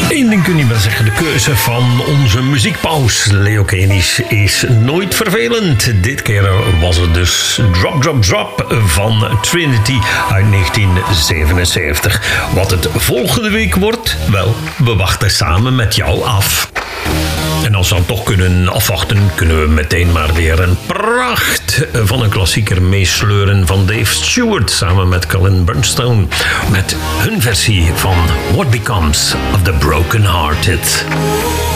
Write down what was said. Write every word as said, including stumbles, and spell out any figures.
Eén ding kun je wel zeggen, de keuze van onze muziekpaus Leo Kenisch is nooit vervelend. Dit keer was het dus Drop Drop Drop van Trinity uit negentien zevenenzeventig. Wat het volgende week wordt, wel, we wachten samen met jou af. En als we dan toch kunnen afwachten, kunnen we meteen maar weer een pracht van een klassieker meesleuren van Dave Stewart samen met Colin Bernstone. Met hun versie van What Becomes of the Broken Hearted.